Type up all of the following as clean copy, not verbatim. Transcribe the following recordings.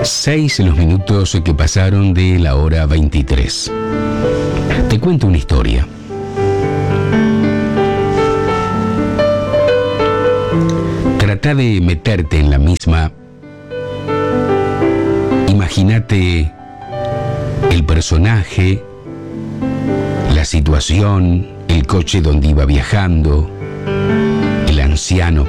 6 los minutos que pasaron de la hora 23. Te cuento una historia. Trata de meterte en la misma. Imagínate el personaje, la situación, el coche donde iba viajando, el anciano.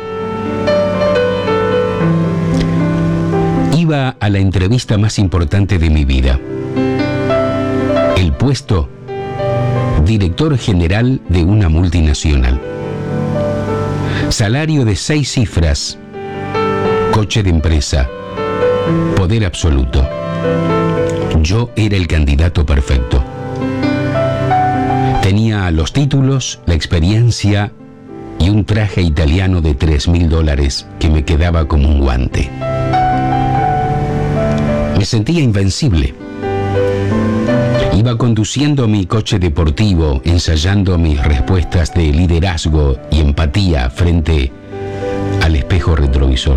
Iba a la entrevista más importante de mi vida. El puesto, director general de una multinacional. Salario de 6 cifras, coche de empresa, poder absoluto. Yo era el candidato perfecto. Tenía los títulos, la experiencia y un traje italiano de $3.000 que me quedaba como un guante. Me sentía invencible. Iba conduciendo mi coche deportivo, ensayando mis respuestas de liderazgo y empatía frente al espejo retrovisor.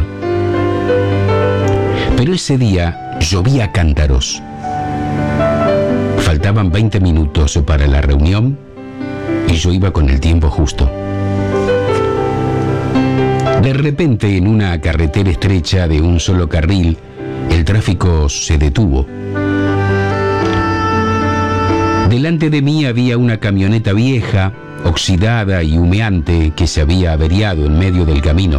Pero ese día llovía a cántaros. Faltaban 20 minutos para la reunión y yo iba con el tiempo justo. De repente, en una carretera estrecha de un solo carril, el tráfico se detuvo. Delante de mí había una camioneta vieja, oxidada y humeante que se había averiado en medio del camino.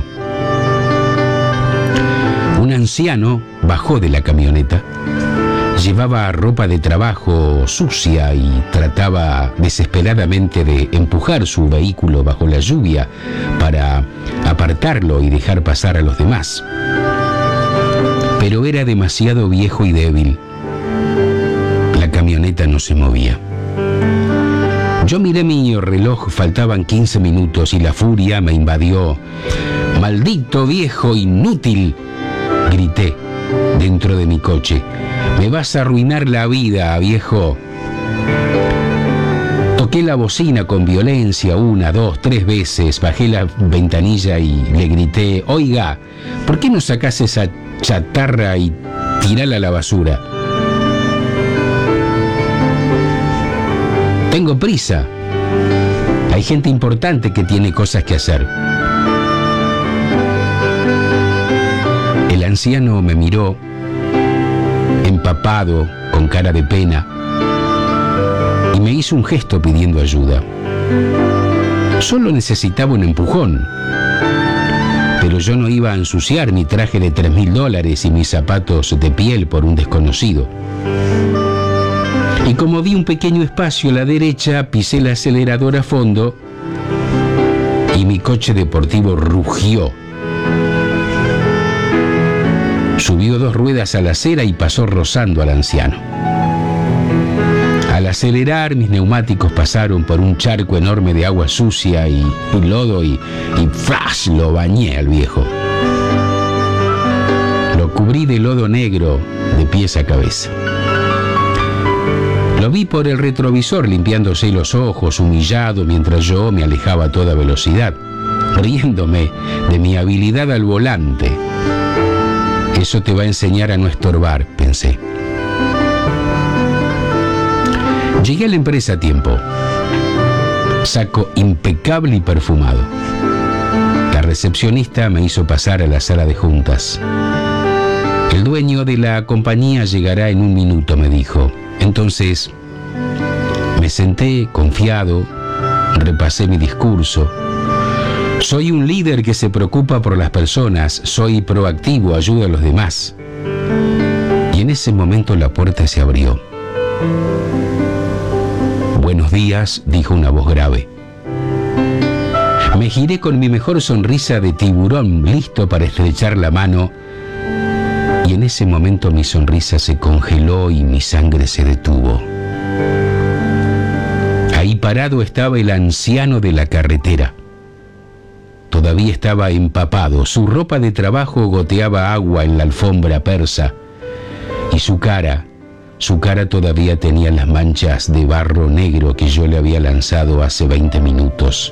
Un anciano bajó de la camioneta. Llevaba ropa de trabajo sucia y trataba desesperadamente de empujar su vehículo bajo la lluvia para apartarlo y dejar pasar a los demás. Pero era demasiado viejo y débil. La camioneta no se movía. Yo miré mi reloj, faltaban 15 minutos y la furia me invadió. ¡Maldito viejo inútil!, grité dentro de mi coche. ¡Me vas a arruinar la vida, viejo! Toqué la bocina con violencia 1, 2, 3 veces, bajé la ventanilla y le grité: «Oiga, ¿por qué no sacás esa chatarra y tirala a la basura?» «Tengo prisa. Hay gente importante que tiene cosas que hacer». El anciano me miró, empapado, con cara de pena, y me hizo un gesto pidiendo ayuda. Solo necesitaba un empujón, pero yo no iba a ensuciar mi traje de $3.000 y mis zapatos de piel por un desconocido. Y como vi un pequeño espacio a la derecha, pisé el acelerador a fondo y mi coche deportivo rugió. Subió 2 ruedas a la acera y pasó rozando al anciano. Al acelerar, mis neumáticos pasaron por un charco enorme de agua sucia y lodo y ¡flash!, lo bañé al viejo. Lo cubrí de lodo negro de pies a cabeza. Lo vi por el retrovisor limpiándose los ojos, humillado, mientras yo me alejaba a toda velocidad, riéndome de mi habilidad al volante. Eso te va a enseñar a no estorbar, pensé. Llegué a la empresa a tiempo. Saco impecable y perfumado. La recepcionista me hizo pasar a la sala de juntas. El dueño de la compañía llegará en 1 minuto, me dijo. Entonces me senté confiado, repasé mi discurso. Soy un líder que se preocupa por las personas, soy proactivo, ayudo a los demás. Y en ese momento la puerta se abrió. «Buenos días», dijo una voz grave. Me giré con mi mejor sonrisa de tiburón, listo para estrechar la mano, y en ese momento mi sonrisa se congeló y mi sangre se detuvo. Ahí parado estaba el anciano de la carretera. Todavía estaba empapado, su ropa de trabajo goteaba agua en la alfombra persa, y su cara todavía tenía las manchas de barro negro que yo le había lanzado hace 20 minutos.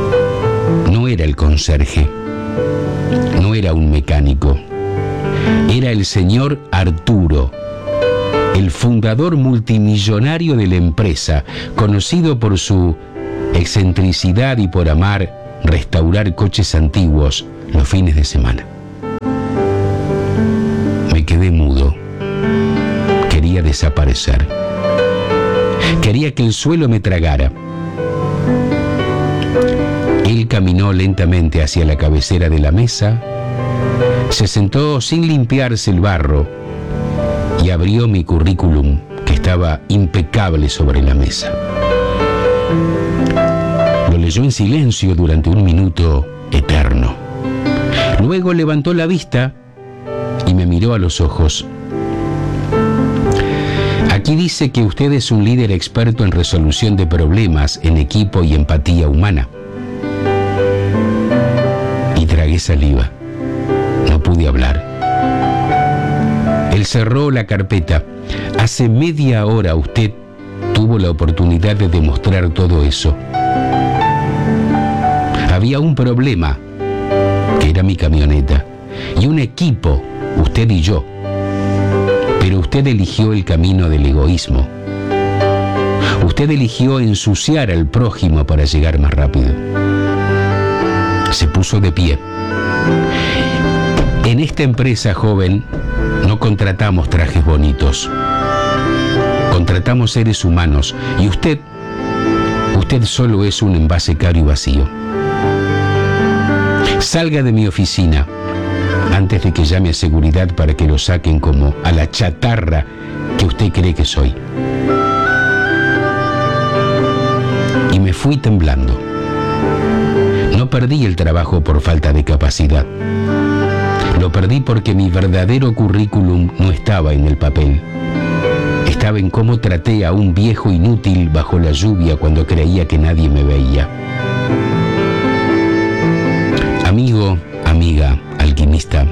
No era el conserje, no era un mecánico, Era el señor Arturo, el fundador multimillonario de la empresa, conocido por su excentricidad y por amar restaurar coches antiguos los fines de semana. Me quedé mudo. Quería desaparecer. Quería que el suelo me tragara. Él caminó lentamente hacia la cabecera de la mesa, se sentó sin limpiarse el barro y abrió mi currículum, que estaba impecable sobre la mesa. Lo leyó en silencio durante un minuto eterno. Luego levantó la vista y me miró a los ojos. Aquí dice que usted es un líder experto en resolución de problemas en equipo y empatía humana. Y tragué saliva. No pude hablar. Él cerró la carpeta. Hace media hora usted tuvo la oportunidad de demostrar todo eso. Había un problema, que era mi camioneta, y un equipo, usted y yo. Pero usted eligió el camino del egoísmo. Usted eligió ensuciar al prójimo para llegar más rápido. Se puso de pie. En esta empresa, joven, no contratamos trajes bonitos. Contratamos seres humanos. Y usted solo es un envase caro y vacío. Salga de mi oficina antes de que llame a seguridad para que lo saquen como a la chatarra que usted cree que soy. Y me fui temblando. No perdí el trabajo por falta de capacidad. Lo perdí porque mi verdadero currículum no estaba en el papel. Estaba en cómo traté a un viejo inútil bajo la lluvia cuando creía que nadie me veía. Amigo, amiga, alquimista,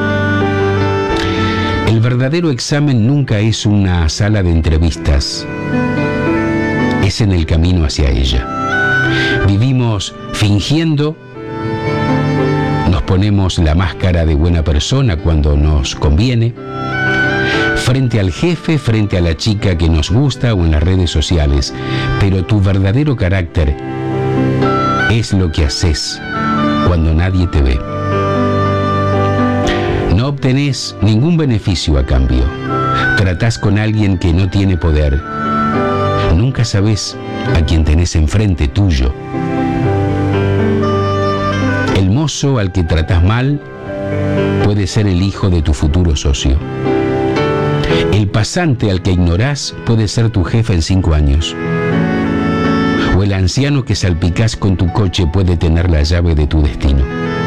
el verdadero examen nunca es una sala de entrevistas, es en el camino hacia ella. Vivimos fingiendo, nos ponemos la máscara de buena persona cuando nos conviene, frente al jefe, frente a la chica que nos gusta o en las redes sociales, pero tu verdadero carácter es lo que haces cuando nadie te ve. No obtenés ningún beneficio a cambio. Tratás con alguien que no tiene poder. Nunca sabés a quién tenés enfrente tuyo. El mozo al que tratás mal puede ser el hijo de tu futuro socio. El pasante al que ignorás puede ser tu jefe en 5 años. O el anciano que salpicás con tu coche puede tener la llave de tu destino.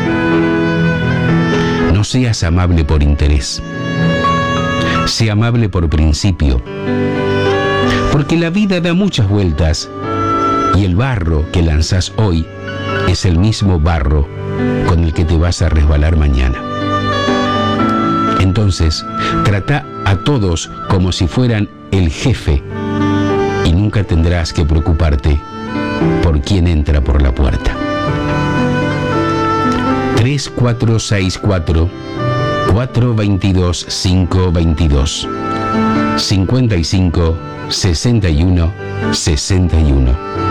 No seas amable por interés. Sé amable por principio. Porque la vida da muchas vueltas y el barro que lanzás hoy es el mismo barro con el que te vas a resbalar mañana. Entonces, trata a todos como si fueran el jefe y nunca tendrás que preocuparte por quién entra por la puerta. 3464 422 522 55 61 61.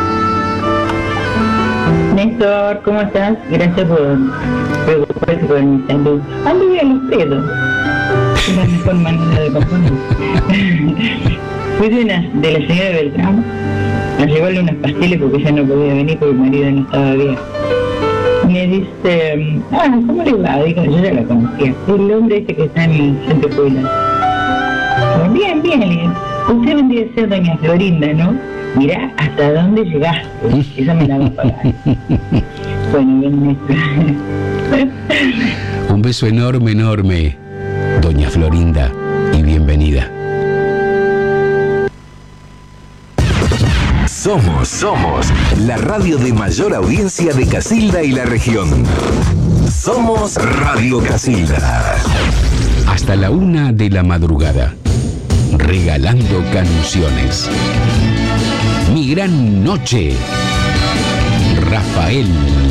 Néstor, ¿cómo estás? Gracias por preocuparte por mi salud. Ando bien los pedos. Es la mejor manera de confundir. Fui de la señora Beltrán a llevarle unas pastillas porque ella no podía venir porque mi marido no estaba bien. Me dice, ¿cómo le va? Digo, yo ya la conocía. El hombre este que está en el centro de jubilación. Bien, bien, le digo. Usted vendría a ser doña Florinda, ¿no? Mirá hasta dónde llegaste. Esa me la va a pagar. Bueno, bien, Néstor. Un beso enorme, enorme, doña Florinda, y bienvenida. Somos la radio de mayor audiencia de Casilda y la región. Somos Radio Casilda. Hasta la 1 de la madrugada, regalando canciones. Mi gran noche, Rafael